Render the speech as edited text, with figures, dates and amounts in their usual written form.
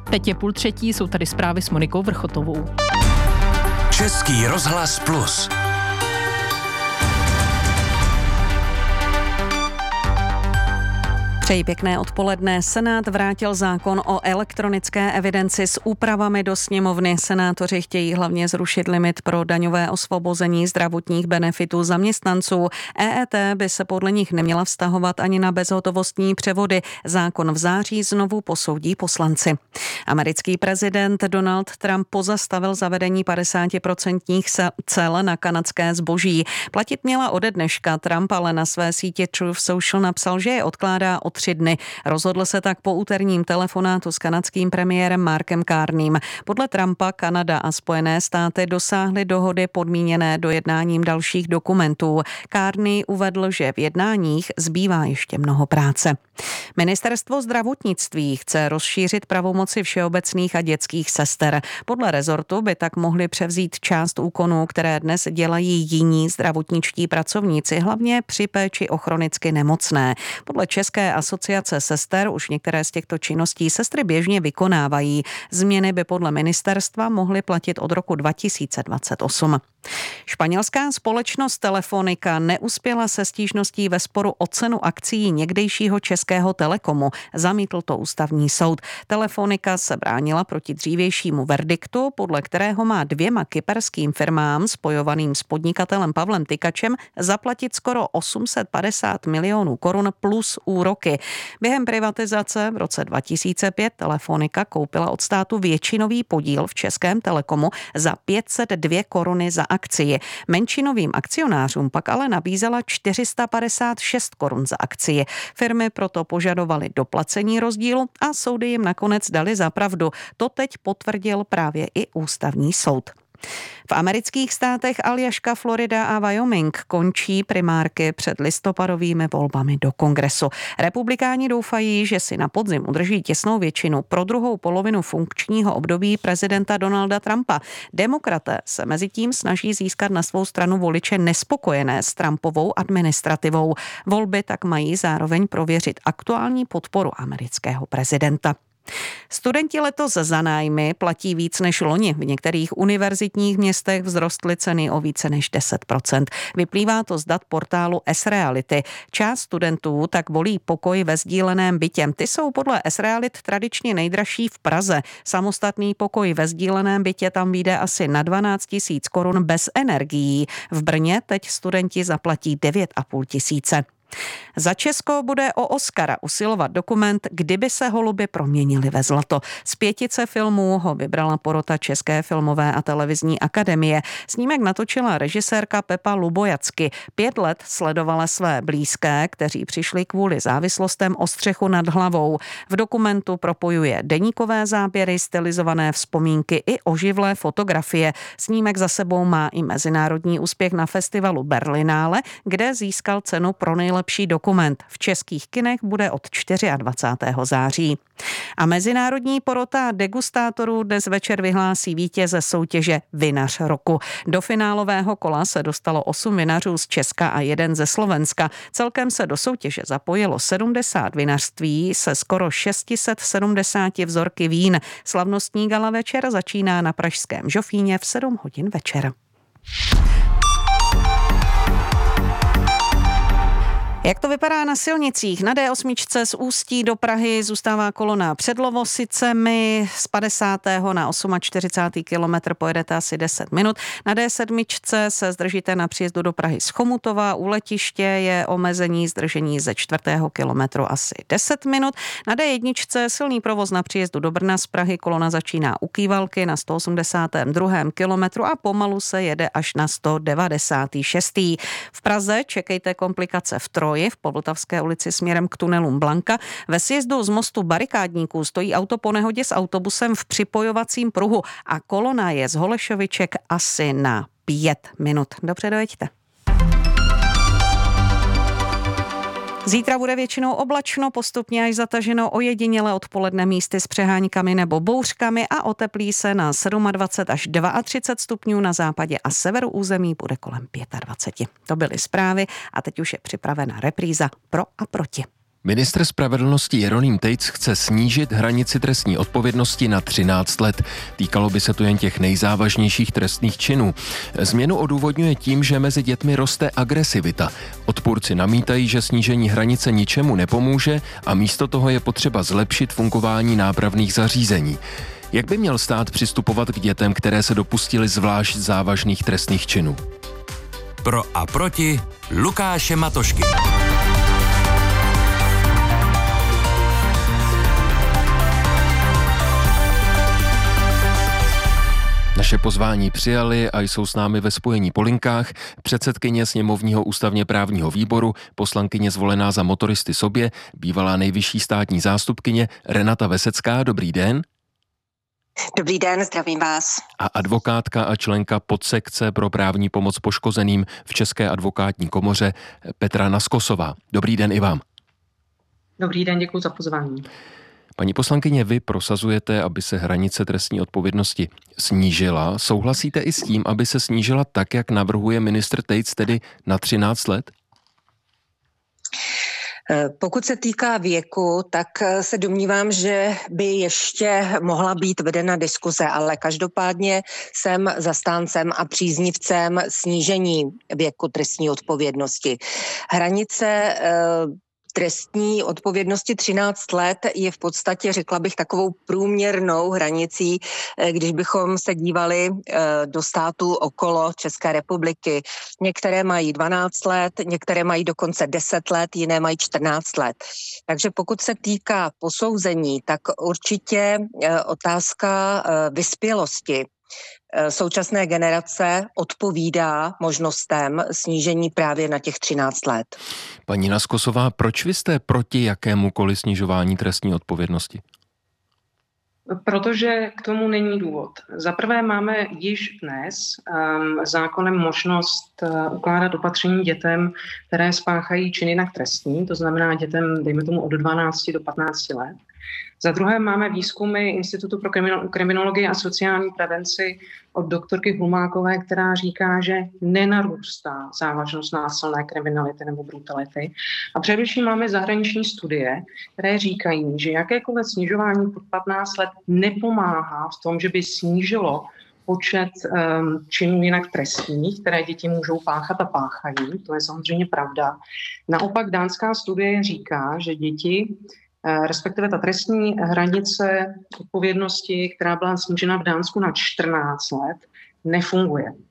Teď je 2:30, jsou tady zprávy s Monikou Vrchotovou. Český rozhlas Plus. Přeji pěkné odpoledne. Senát vrátil zákon o elektronické evidenci s úpravami do sněmovny. Senátoři chtějí hlavně zrušit limit pro daňové osvobození zdravotních benefitů zaměstnanců. EET by se podle nich neměla vztahovat ani na bezhotovostní převody. Zákon v září znovu posoudí poslanci. Americký prezident Donald Trump pozastavil zavedení 50% cel na kanadské zboží. Platit měla ode dneška. Trump ale na své sítě Truth Social napsal, že je odkládá o 3 dny. Rozhodl se tak po úterním telefonátu s kanadským premiérem Markem Carneym. Podle Trumpa Kanada a Spojené státy dosáhly dohody podmíněné dojednáním dalších dokumentů. Carney uvedl, že v jednáních zbývá ještě mnoho práce. Ministerstvo zdravotnictví chce rozšířit pravomoci všeobecných a dětských sester. Podle rezortu by tak mohli převzít část úkonů, které dnes dělají jiní zdravotničtí pracovníci, hlavně při péči o chronicky nemocné. Podle České asociace sester už některé z těchto činností sestry běžně vykonávají. Změny by podle ministerstva mohly platit od roku 2028. Španělská společnost Telefonica neuspěla se stížností ve sporu o cenu akcií někdejšího Českého Telekomu. Zamítl to ústavní soud. Telefonica se bránila proti dřívějšímu verdiktu, podle kterého má 2 kyperským firmám spojovaným s podnikatelem Pavlem Tykačem zaplatit skoro 850 milionů korun plus úroky. Během privatizace v roce 2005 Telefonica koupila od státu většinový podíl v Českém Telekomu za 502 koruny za akcii. Menšinovým akcionářům pak ale nabízela 456 korun za akcii. Firmy proto požadovaly doplacení rozdílu a soudy jim nakonec dali za pravdu. To teď potvrdil právě i ústavní soud. V amerických státech Aljaška, Florida a Wyoming končí primárky před listopadovými volbami do kongresu. Republikáni doufají, že si na podzim udrží těsnou většinu pro druhou polovinu funkčního období prezidenta Donalda Trumpa. Demokraté se mezitím snaží získat na svou stranu voliče nespokojené s Trumpovou administrativou. Volby tak mají zároveň prověřit aktuální podporu amerického prezidenta. Studenti letos za nájmy platí víc než loni. V některých univerzitních městech vzrostly ceny o více než 10%. Vyplývá to z dat portálu S-Reality. Část studentů tak volí pokoj ve sdíleném bytě. Ty jsou podle S-Realit tradičně nejdražší v Praze. Samostatný pokoj ve sdíleném bytě tam vyjde asi na 12 000 korun bez energií. V Brně teď studenti zaplatí 9 500. Za Česko bude o Oscara usilovat dokument Kdyby se holuby proměnily ve zlato. Z 5 filmů ho vybrala porota České filmové a televizní akademie. Snímek natočila režisérka Pepa Lubojacky. 5 let sledovala své blízké, kteří přišli kvůli závislostem o střechu nad hlavou. V dokumentu propojuje deníkové záběry, stylizované vzpomínky i oživlé fotografie. Snímek za sebou má i mezinárodní úspěch na festivalu Berlinále, kde získal cenu pro nejlepší dokument. V českých kinech bude od 24. září. A mezinárodní porota degustátorů dnes večer vyhlásí vítěze soutěže Vinař roku. Do finálového kola se dostalo 8 vinařů z Česka a 1 ze Slovenska. Celkem se do soutěže zapojilo 70 vinařství se skoro 670 vzorky vín. Slavnostní gala večer začíná na pražském Žofíně v 7 hodin večer. Jak to vypadá na silnicích? Na D8 z Ústí do Prahy zůstává kolona před Lovosicemi, z 50. na 48. kilometr pojedete asi 10 minut. Na D7 se zdržíte na příjezdu do Prahy z Chomutova, u letiště je omezení zdržení ze 4. kilometru asi 10 minut. Na D1 silný provoz na příjezdu do Brna z Prahy, kolona začíná u Kývalky na 182. kilometru a pomalu se jede až na 196. V Praze čekejte komplikace v Troji, v Povltavské ulici směrem k tunelům Blanka. Ve sjezdu z mostu Barikádníků stojí auto po nehodě s autobusem v připojovacím pruhu a kolona je z Holešoviček asi na 5 minut. Dobře, dojeďte. Zítra bude většinou oblačno, postupně až zataženo, ojediněle odpoledne místy s přeháňkami nebo bouřkami a oteplí se na 27 až 32 stupňů, na západě a severu území bude kolem 25. To byly zprávy a teď už je připravena repríza Pro a proti. Ministr spravedlnosti Jeroným Tejc chce snížit hranici trestní odpovědnosti na 13 let. Týkalo by se to jen těch nejzávažnějších trestných činů. Změnu odůvodňuje tím, že mezi dětmi roste agresivita. Odpůrci namítají, že snížení hranice ničemu nepomůže a místo toho je potřeba zlepšit fungování nápravných zařízení. Jak by měl stát přistupovat k dětem, které se dopustily zvlášť závažných trestných činů? Pro a proti Lukáše Matošky. Naše pozvání přijali a jsou s námi ve spojení po linkách předsedkyně sněmovního ústavně právního výboru, poslankyně zvolená za Motoristy sobě, bývalá nejvyšší státní zástupkyně Renata Vesecká. Dobrý den. Dobrý den, zdravím vás. A advokátka a členka podsekce pro právní pomoc poškozeným v České advokátní komoře Petra Naskosová. Dobrý den i vám. Dobrý den, děkuji za pozvání. Paní poslankyně, vy prosazujete, aby se hranice trestní odpovědnosti snížila. Souhlasíte i s tím, aby se snížila tak, jak navrhuje ministr Tejc, tedy na 13 let? Pokud se týká věku, tak se domnívám, že by ještě mohla být vedena diskuse, ale každopádně jsem zastáncem a příznivcem snížení věku trestní odpovědnosti. Hranice trestní odpovědnosti 13 let je v podstatě, řekla bych, takovou průměrnou hranicí, když bychom se dívali do států okolo České republiky. Některé mají 12 let, některé mají dokonce 10 let, jiné mají 14 let. Takže pokud se týká posouzení, tak určitě otázka vyspělosti současné generace odpovídá možnostem snížení právě na těch 13 let. Paní Naskosová, proč vy jste proti jakémukoliv snižování trestní odpovědnosti? Protože k tomu není důvod. Za prvé máme již dnes zákonem možnost ukládat opatření dětem, které spáchají čin jinak trestní, to znamená dětem, dejme tomu, od 12 do 15 let. Za druhé máme výzkumy Institutu pro kriminologii a sociální prevenci od doktorky Hlumákové, která říká, že nenarůstá závažnost násilné kriminality nebo brutality. A především máme zahraniční studie, které říkají, že jakékoliv snižování pod 15 let nepomáhá v tom, že by snížilo počet činů jinak trestních, které děti můžou páchat a páchají. To je samozřejmě pravda. Naopak dánská studie říká, že děti, respektive ta trestní hranice odpovědnosti, která byla snížena v Dánsku na 14 let, nefunguje.